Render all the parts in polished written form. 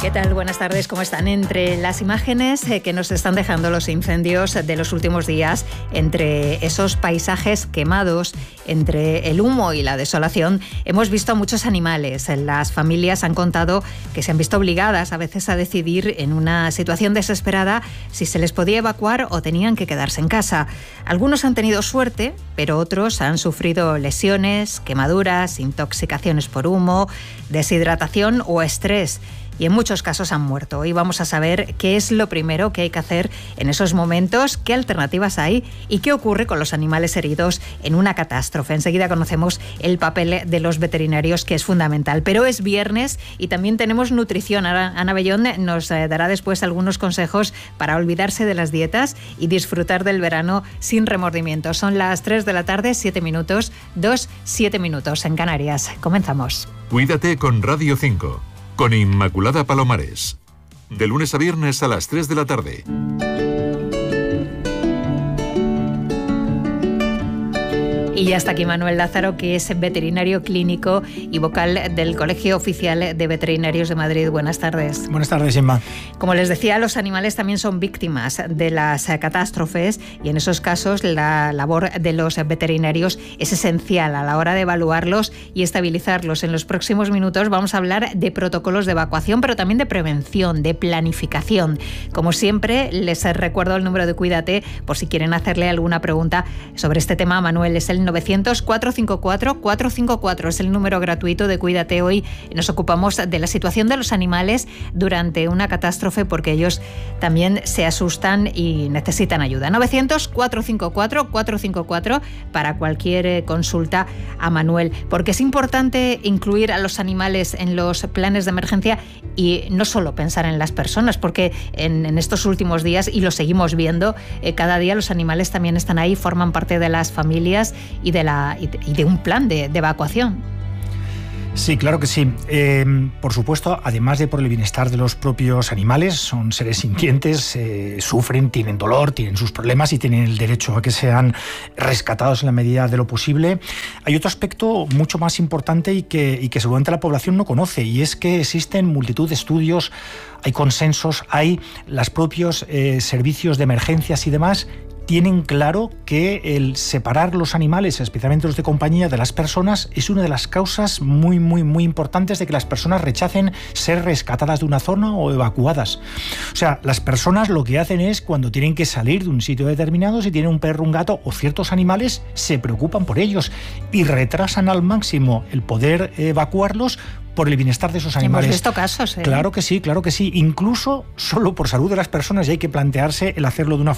¿Qué tal? Buenas tardes, ¿cómo están? Entre las imágenes que nos están dejando los incendios de los últimos días, entre esos paisajes quemados, entre el humo y la desolación, hemos visto a muchos animales. Las familias han contado que se han visto obligadas a veces a decidir en una situación desesperada si se les podía evacuar o tenían que quedarse en casa. Algunos han tenido suerte, pero otros han sufrido lesiones, quemaduras, intoxicaciones por humo, deshidratación o estrés. Y en muchos casos han muerto. Hoy vamos a saber qué es lo primero que hay que hacer en esos momentos, qué alternativas hay y qué ocurre con los animales heridos en una catástrofe. Enseguida conocemos el papel de los veterinarios, que es fundamental. Pero es viernes y también tenemos nutrición. Ana Bellón nos dará después algunos consejos para olvidarse de las dietas y disfrutar del verano sin remordimientos. Son las 3 de la tarde, 7 minutos, 7 minutos en Canarias. Comenzamos. Cuídate con Radio 5. Con Inmaculada Palomares. De lunes a viernes a las 3 de la tarde. Y ya está aquí Manuel Lázaro, que es veterinario clínico y vocal del Colegio Oficial de Veterinarios de Madrid. Buenas tardes. Buenas tardes, Inma. Como les decía, los animales también son víctimas de las catástrofes y en esos casos la labor de los veterinarios es esencial a la hora de evaluarlos y estabilizarlos. En los próximos minutos vamos a hablar de protocolos de evacuación, pero también de prevención, de planificación. Como siempre, les recuerdo el número de Cuídate por si quieren hacerle alguna pregunta sobre este tema. Manuel, es el 900-454-454, es el número gratuito de Cuídate. Hoy nos ocupamos de la situación de los animales durante una catástrofe porque ellos también se asustan y necesitan ayuda. 900-454-454 para cualquier consulta a Manuel, porque es importante incluir a los animales en los planes de emergencia y no solo pensar en las personas, porque en estos últimos días, y lo seguimos viendo, cada día los animales también están ahí, forman parte de las familias y de un plan de evacuación. Sí, claro que sí. Por supuesto, además de por el bienestar de los propios animales, son seres sintientes, sufren, tienen dolor, tienen sus problemas y tienen el derecho a que sean rescatados en la medida de lo posible. Hay otro aspecto mucho más importante y que seguramente la población no conoce, y es que existen multitud de estudios, hay consensos, hay los propios servicios de emergencias y demás tienen claro que el separar los animales, especialmente los de compañía, de las personas, es una de las causas muy, muy, muy importantes de que las personas rechacen ser rescatadas de una zona o evacuadas. O sea, las personas lo que hacen es, cuando tienen que salir de un sitio determinado, si tienen un perro, un gato o ciertos animales, se preocupan por ellos y retrasan al máximo el poder evacuarlos por el bienestar de esos animales. Hemos visto casos, ¿eh? Claro que sí, incluso solo por salud de las personas, y hay que plantearse el hacerlo de una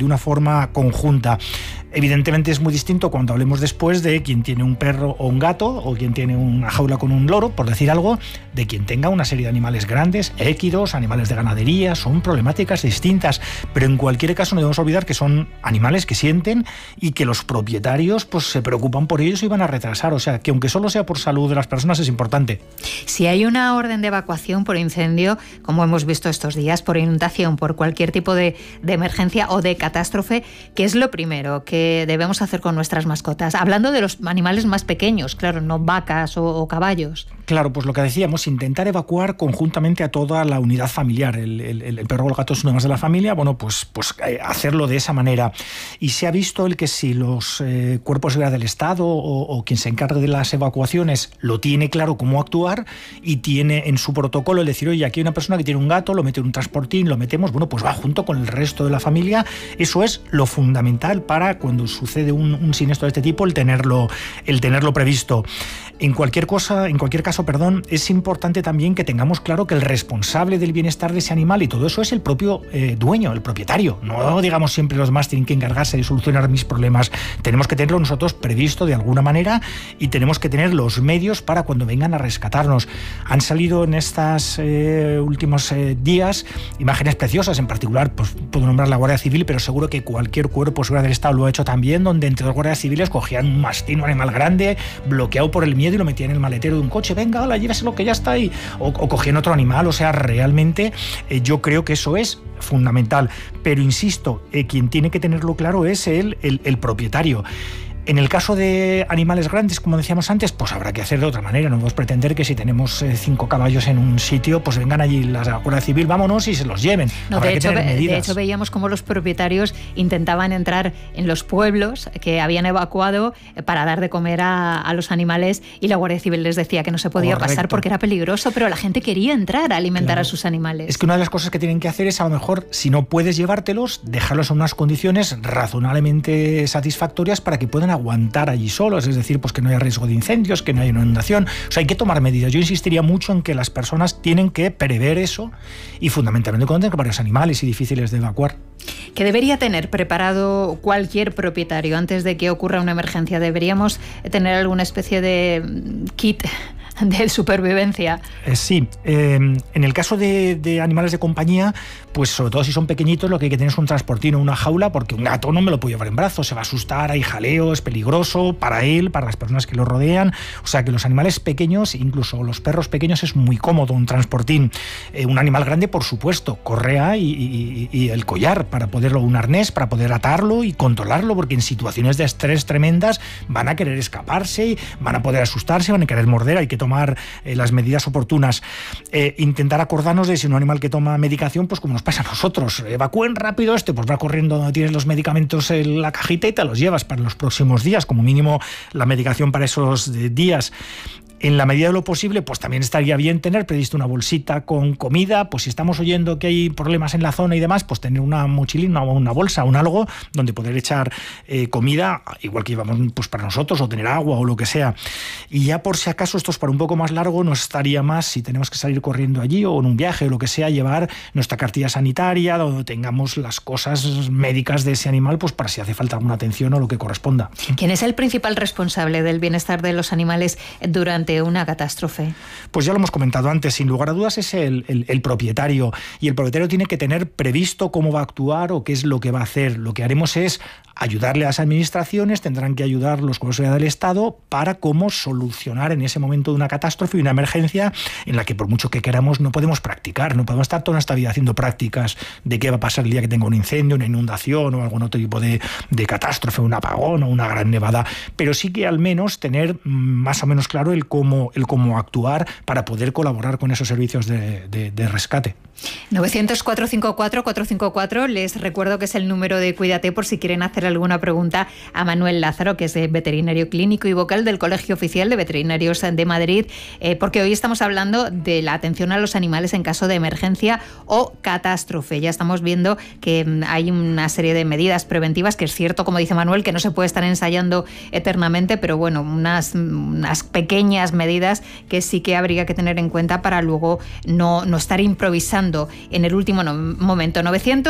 forma conjunta. Evidentemente es muy distinto cuando hablemos después de quien tiene un perro o un gato, o quien tiene una jaula con un loro, por decir algo, de quien tenga una serie de animales grandes, équidos, animales de ganadería. Son problemáticas distintas, pero en cualquier caso no debemos olvidar que son animales que sienten y que los propietarios pues se preocupan por ellos y van a retrasar. O sea, que aunque solo sea por salud de las personas, es importante. Si hay una orden de evacuación por incendio, como hemos visto estos días, por inundación, por cualquier tipo de emergencia o de catástrofe, ¿qué es lo primero que debemos hacer con nuestras mascotas? Hablando de los animales más pequeños, claro, no vacas o caballos. Claro, pues lo que decíamos, intentar evacuar conjuntamente a toda la unidad familiar. El perro o el gato es uno más de la familia, bueno, pues hacerlo de esa manera. Y se ha visto el que si los cuerpos de seguridad del Estado o quien se encargue de las evacuaciones lo tiene claro cómo actuar y tiene en su protocolo el decir, oye, aquí hay una persona que tiene un gato, lo mete en un transportín, lo metemos, bueno, pues va junto con el resto de la familia. Eso es lo fundamental para cuando sucede un siniestro de este tipo, el tenerlo previsto. En cualquier caso, es importante también que tengamos claro que el responsable del bienestar de ese animal y todo eso es el propio dueño, el propietario. No digamos siempre los demás tienen que encargarse de solucionar mis problemas. Tenemos que tenerlo nosotros previsto de alguna manera y tenemos que tener los medios para cuando vengan a rescatarnos. Han salido en estos últimos días imágenes preciosas, en particular pues, puedo nombrar la Guardia Civil, pero seguro que cualquier cuerpo de seguridad del Estado lo ha hecho también, donde entre dos guardias civiles cogían un mastín, un animal grande, bloqueado por el miedo, y lo metían en el maletero de un coche. Venga, hola, lléveselo que ya está ahí. O cogían otro animal. O sea, realmente yo creo que eso es fundamental. Pero insisto, quien tiene que tenerlo claro es el propietario. En el caso de animales grandes, como decíamos antes, pues habrá que hacer de otra manera. No podemos pretender que si tenemos 5 caballos en un sitio, pues vengan allí la Guardia Civil, vámonos, y se los lleven. No, de hecho, veíamos cómo los propietarios intentaban entrar en los pueblos que habían evacuado para dar de comer a los animales, y la Guardia Civil les decía que no se podía pasar porque era peligroso, pero la gente quería entrar a alimentar a sus animales. Es que una de las cosas que tienen que hacer es, a lo mejor, si no puedes llevártelos, dejarlos en unas condiciones razonablemente satisfactorias para que puedan aguantar allí solos, es decir, pues que no haya riesgo de incendios, que no haya inundación. O sea, hay que tomar medidas. Yo insistiría mucho en que las personas tienen que prever eso, y fundamentalmente cuando tengan varios animales y difíciles de evacuar. ¿Qué debería tener preparado cualquier propietario antes de que ocurra una emergencia? ¿Deberíamos tener alguna especie de kit de supervivencia? Sí, en el caso de animales de compañía, pues sobre todo si son pequeñitos, lo que hay que tener es un transportino, una jaula, porque un gato no me lo puedo llevar en brazos, se va a asustar, hay jaleo, es peligroso para él, para las personas que lo rodean. O sea que los animales pequeños, incluso los perros pequeños, es muy cómodo un transportín. Un animal grande, por supuesto, correa y el collar para poderlo, un arnés para poder atarlo y controlarlo, porque en situaciones de estrés tremendas van a querer escaparse, van a poder asustarse, van a querer morder. Hay que tomar las medidas oportunas. Intentar acordarnos de si un animal que toma medicación, pues como nos pasa a nosotros, evacúen rápido pues va corriendo donde tienes los medicamentos en la cajita y te los llevas para los próximos días, como mínimo la medicación para esos días. En la medida de lo posible, pues también estaría bien tener previsto una bolsita con comida, pues si estamos oyendo que hay problemas en la zona y demás, pues tener una mochilina o una bolsa, un algo donde poder echar comida, igual que llevamos pues para nosotros, o tener agua o lo que sea. Y ya por si acaso esto es para un poco más largo, no estaría más, si tenemos que salir corriendo allí o en un viaje o lo que sea, llevar nuestra cartilla sanitaria, donde tengamos las cosas médicas de ese animal, pues para si hace falta alguna atención o lo que corresponda. ¿Quién es el principal responsable del bienestar de los animales durante una catástrofe? Pues ya lo hemos comentado antes, sin lugar a dudas es el propietario, y el propietario tiene que tener previsto cómo va a actuar o qué es lo que va a hacer. Lo que haremos es ayudarle a las administraciones, tendrán que ayudar los cuerpos de seguridad del Estado para cómo solucionar en ese momento de una catástrofe y una emergencia en la que por mucho que queramos no podemos practicar, no podemos estar toda nuestra vida haciendo prácticas de qué va a pasar el día que tenga un incendio, una inundación o algún otro tipo de catástrofe, un apagón o una gran nevada, pero sí que al menos tener más o menos claro el cómo actuar para poder colaborar con esos servicios de rescate. 900-454-454, les recuerdo que es el número de Cuídate por si quieren hacer alguna pregunta a Manuel Lázaro, que es veterinario clínico y vocal del Colegio Oficial de Veterinarios de Madrid, porque hoy estamos hablando de la atención a los animales en caso de emergencia o catástrofe. Ya estamos viendo que hay una serie de medidas preventivas, que es cierto, como dice Manuel, que no se puede estar ensayando eternamente, pero bueno, unas pequeñas medidas que sí que habría que tener en cuenta para luego no estar improvisando en el último momento.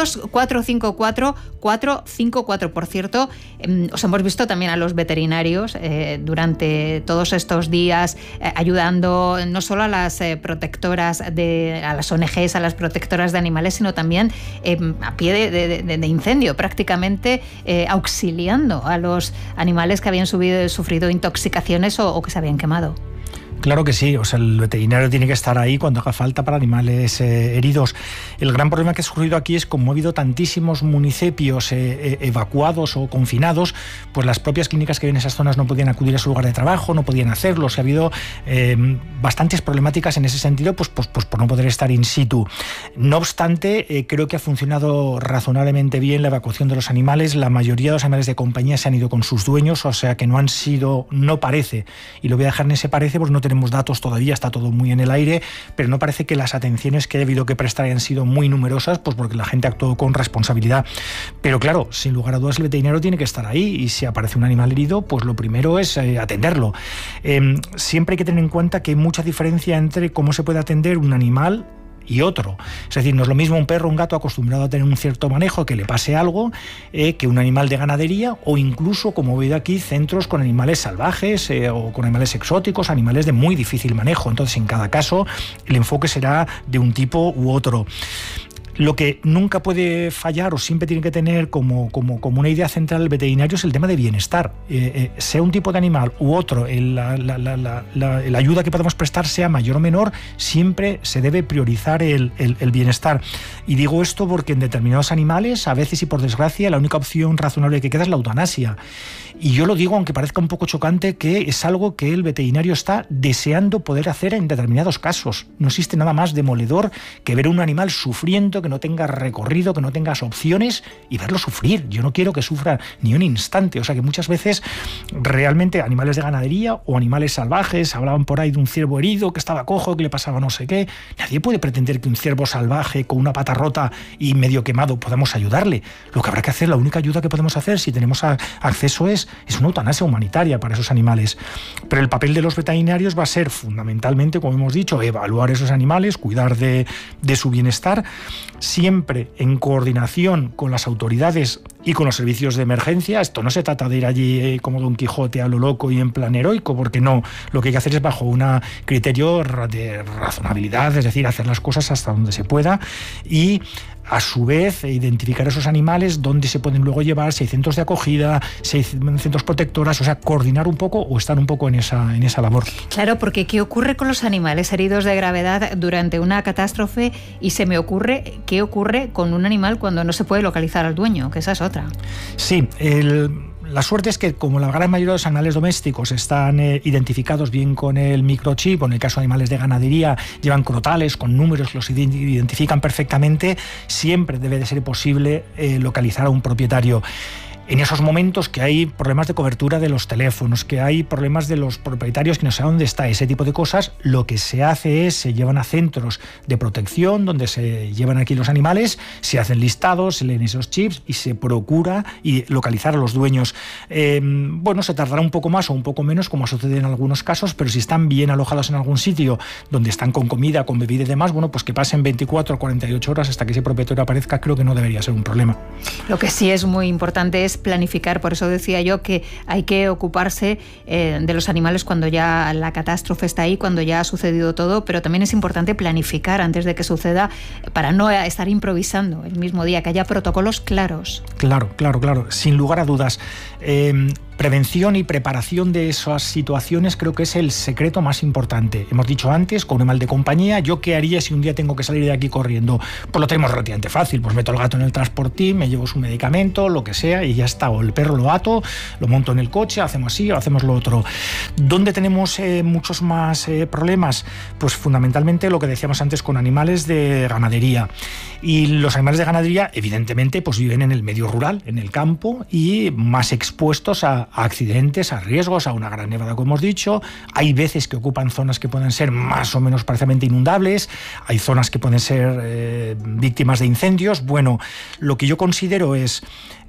900-454-454. Por cierto, os hemos visto también a los veterinarios durante todos estos días ayudando no solo a las protectoras, a las ONGs, a las protectoras de animales, sino también a pie de incendio, prácticamente auxiliando a los animales que habían sufrido intoxicaciones o que se habían quemado. Claro que sí, o sea, el veterinario tiene que estar ahí cuando haga falta para animales heridos. El gran problema que ha surgido aquí es, como ha habido tantísimos municipios evacuados o confinados, pues las propias clínicas que viven en esas zonas no podían acudir a su lugar de trabajo, no podían hacerlo. O sea, ha habido bastantes problemáticas en ese sentido, pues por no poder estar in situ. No obstante, creo que ha funcionado razonablemente bien la evacuación de los animales. La mayoría de los animales de compañía se han ido con sus dueños, o sea que no parece, y lo voy a dejar en ese parece, pues no tenemos datos todavía, está todo muy en el aire, pero no parece que las atenciones que ha habido que prestar hayan sido muy numerosas, pues porque la gente actuó con responsabilidad. Pero claro, sin lugar a dudas el veterinario tiene que estar ahí, y si aparece un animal herido, pues lo primero es atenderlo. Siempre hay que tener en cuenta que hay mucha diferencia entre cómo se puede atender un animal y otro. Es decir, no es lo mismo un perro o un gato acostumbrado a tener un cierto manejo, que le pase algo, que un animal de ganadería, o incluso, como he oído aquí, centros con animales salvajes o con animales exóticos, animales de muy difícil manejo. Entonces, en cada caso, el enfoque será de un tipo u otro. Lo que nunca puede fallar o siempre tiene que tener como una idea central el veterinario es el tema de bienestar. Sea un tipo de animal u otro, la ayuda que podemos prestar sea mayor o menor, siempre se debe priorizar el bienestar. Y digo esto porque en determinados animales, a veces y por desgracia, la única opción razonable que queda es la eutanasia. Y yo lo digo, aunque parezca un poco chocante, que es algo que el veterinario está deseando poder hacer en determinados casos. No existe nada más demoledor que ver un animal sufriendo, que no tenga recorrido, que no tengas opciones y verlo sufrir. Yo no quiero que sufra ni un instante. O sea que muchas veces realmente animales de ganadería o animales salvajes, hablaban por ahí de un ciervo herido que estaba cojo, que le pasaba no sé qué. Nadie puede pretender que un ciervo salvaje con una pata rota y medio quemado podamos ayudarle. Lo que habrá que hacer, la única ayuda que podemos hacer si tenemos acceso es una eutanasia humanitaria para esos animales. Pero el papel de los veterinarios va a ser fundamentalmente, como hemos dicho, evaluar esos animales, cuidar de su bienestar, siempre en coordinación con las autoridades y con los servicios de emergencia. Esto no se trata de ir allí como Don Quijote a lo loco y en plan heroico, porque no, lo que hay que hacer es bajo un criterio de razonabilidad, es decir, hacer las cosas hasta donde se pueda y a su vez identificar esos animales, dónde se pueden luego llevar, si hay centros de acogida, si hay centros protectoras, o sea, coordinar un poco o estar un poco en esa labor. Claro, porque ¿qué ocurre con los animales heridos de gravedad durante una catástrofe? Y se me ocurre, ¿qué ocurre con un animal cuando no se puede localizar al dueño? Que esa es otra. Sí, la suerte es que como la gran mayoría de los animales domésticos están identificados bien con el microchip, o en el caso de animales de ganadería llevan crotales con números que los identifican perfectamente, siempre debe de ser posible localizar a un propietario. En esos momentos que hay problemas de cobertura de los teléfonos, que hay problemas de los propietarios que no saben dónde está, ese tipo de cosas, lo que se hace es, se llevan a centros de protección donde se llevan aquí los animales, se hacen listados, se leen esos chips y se procura localizar a los dueños. Bueno, se tardará un poco más o un poco menos, como sucede en algunos casos, pero si están bien alojados en algún sitio donde están con comida, con bebida y demás, bueno, pues que pasen 24 o 48 horas hasta que ese propietario aparezca, creo que no debería ser un problema. Lo que sí es muy importante es planificar, por eso decía yo que hay que ocuparse de los animales cuando ya la catástrofe está ahí, cuando ya ha sucedido todo, pero también es importante planificar antes de que suceda para no estar improvisando el mismo día, que haya protocolos claros. Claro, sin lugar a dudas. Prevención y preparación de esas situaciones creo que es el secreto más importante. Hemos dicho antes, con un animal de compañía, ¿yo qué haría si un día tengo que salir de aquí corriendo? Pues lo tenemos relativamente fácil, pues meto el gato en el transportín, me llevo su medicamento, lo que sea, y ya está. O el perro lo ato, lo monto en el coche, hacemos así o hacemos lo otro. ¿Dónde tenemos muchos más problemas? Pues fundamentalmente lo que decíamos antes con animales de ganadería. Y los animales de ganadería, evidentemente, pues viven en el medio rural, en el campo, y más expuestos a accidentes, a riesgos, a una gran nevada, como hemos dicho. Hay veces que ocupan zonas que pueden ser más o menos parcialmente inundables, hay zonas que pueden ser víctimas de incendios. Bueno, lo que yo considero es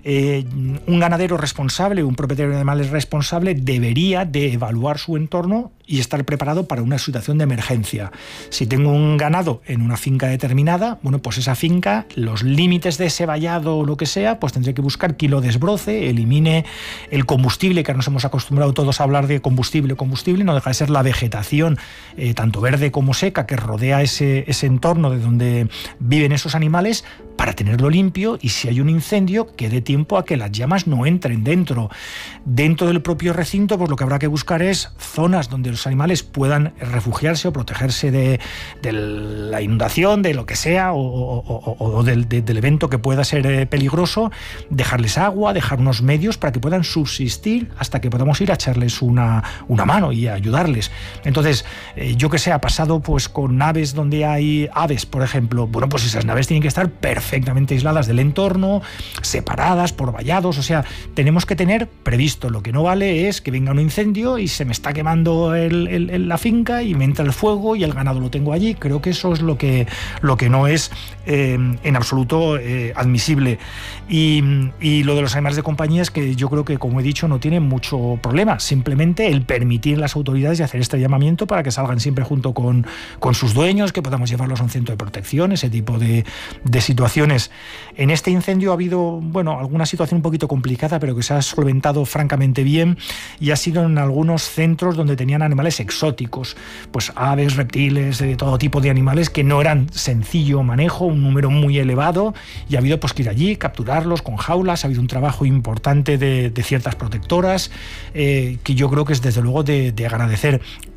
un ganadero responsable, un propietario de animales responsable debería de evaluar su entorno y estar preparado para una situación de emergencia. Si tengo un ganado en una finca determinada, bueno, pues esa finca, los límites de ese vallado o lo que sea, pues tendré que buscar que lo desbroce, elimine el combustible, que nos hemos acostumbrado todos a hablar de combustible, no deja de ser la vegetación, tanto verde como seca, que rodea ese entorno de donde viven esos animales, para tenerlo limpio y si hay un incendio que dé tiempo a que las llamas no entren dentro. Dentro del propio recinto, pues lo que habrá que buscar es zonas donde los animales puedan refugiarse o protegerse de la inundación, de lo que sea, o del evento que pueda ser peligroso, dejarles agua, dejar unos medios para que puedan subsistir hasta que podamos ir a echarles una mano y ayudarles. Entonces, yo que sé, ha pasado pues con naves donde hay aves, por ejemplo, bueno, pues esas naves tienen que estar perfectamente aisladas del entorno, separadas por vallados, o sea, tenemos que tener previsto. Lo que no vale es que venga un incendio y se me está quemando la finca y me entra el fuego y el ganado lo tengo allí. Creo que eso es lo que no es en absoluto admisible. Y lo de los animales de compañía es que yo creo que, como he dicho, no tiene mucho problema. Simplemente el permitir a las autoridades y hacer este llamamiento para que salgan siempre junto con sus dueños, que podamos llevarlos a un centro de protección, ese tipo de situaciones. En este incendio ha habido, bueno, alguna situación un poquito complicada, pero que se ha solventado francamente bien, y ha sido en algunos centros donde tenían animales exóticos, pues aves, reptiles, de todo tipo de animales que no eran sencillo manejo, un número muy elevado, y ha habido pues que ir allí, capturarlos con jaulas. Ha habido un trabajo importante de ciertas protectoras, que yo creo que es desde luego de agradecer.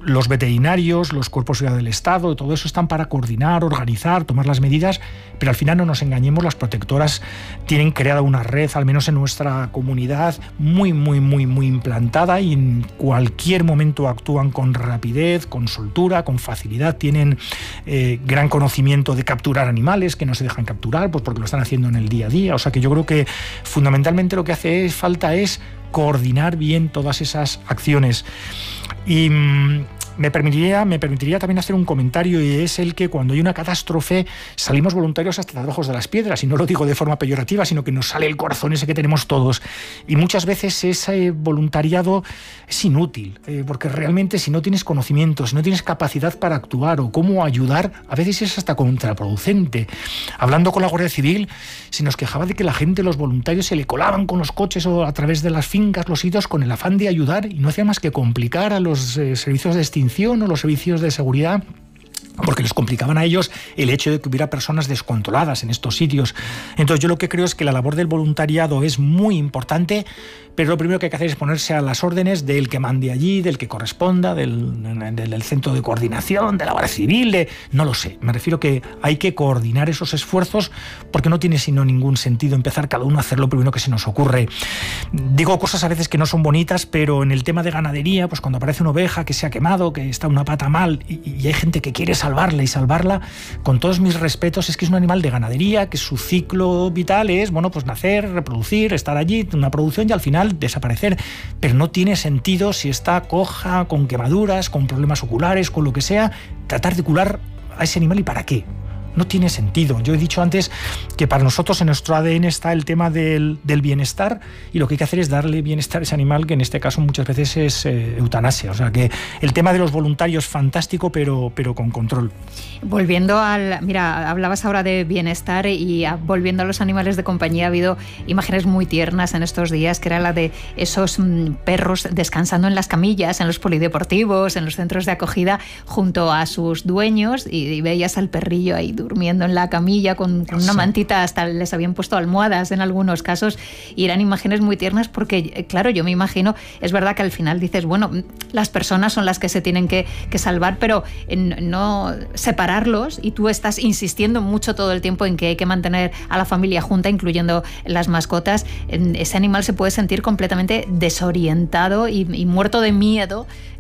los veterinarios, los cuerpos de seguridad del Estado, todo eso están para coordinar, organizar, tomar las medidas, pero al final no nos engañemos, las protectoras tienen creada una red, al menos en nuestra comunidad, muy implantada, y en cualquier momento actúan con rapidez, con soltura, con facilidad, tienen gran conocimiento de capturar animales que no se dejan capturar, pues porque lo están haciendo en el día a día. O sea que yo creo que fundamentalmente lo que hace falta es coordinar bien todas esas acciones. Y me permitiría también hacer un comentario, y es el que cuando hay una catástrofe salimos voluntarios hasta debajo de las piedras, y no lo digo de forma peyorativa, sino que nos sale el corazón ese que tenemos todos, y muchas veces ese voluntariado es inútil, porque realmente si no tienes conocimiento, si no tienes capacidad para actuar o cómo ayudar, a veces es hasta contraproducente. Hablando con la Guardia Civil, se nos quejaba de que la gente, los voluntarios, se le colaban con los coches o a través de las fincas, los sitios, con el afán de ayudar, y no hacía más que complicar a los servicios de extinción o los servicios de seguridad, porque les complicaban a ellos el hecho de que hubiera personas descontroladas en estos sitios. Entonces yo lo que creo es que la labor del voluntariado es muy importante, pero lo primero que hay que hacer es ponerse a las órdenes del que mande allí, del que corresponda, del centro de coordinación, de la Guardia Civil, no lo sé. Me refiero que hay que coordinar esos esfuerzos, porque no tiene sino ningún sentido empezar cada uno a hacer lo primero que se nos ocurre. Digo cosas a veces que no son bonitas, pero en el tema de ganadería, pues cuando aparece una oveja que se ha quemado, que está una pata mal, y hay gente que quiere salvarla, con todos mis respetos, es que es un animal de ganadería, que su ciclo vital es, bueno, pues nacer, reproducir, estar allí, una producción, y al final desaparecer. Pero no tiene sentido, si está coja, con quemaduras, con problemas oculares, con lo que sea, tratar de curar a ese animal. ¿Y para qué? No tiene sentido. Yo he dicho antes que para nosotros en nuestro ADN está el tema del bienestar, y lo que hay que hacer es darle bienestar a ese animal, que en este caso muchas veces es eutanasia. O sea que el tema de los voluntarios, fantástico, pero con control. Volviendo mira, hablabas ahora de bienestar, y volviendo a los animales de compañía, ha habido imágenes muy tiernas en estos días, que era la de esos perros descansando en las camillas, en los polideportivos, en los centros de acogida, junto a sus dueños, y veías al perrillo ahí durmiendo en la camilla con una mantita, hasta les habían puesto almohadas en algunos casos, y eran imágenes muy tiernas, porque claro, yo me imagino, es verdad que al final dices, bueno, las personas son las que se tienen que salvar, pero no separarlos, y tú estás insistiendo mucho todo el tiempo en que hay que mantener a la familia junta, incluyendo las mascotas. Ese animal se puede sentir completamente desorientado y muerto de miedo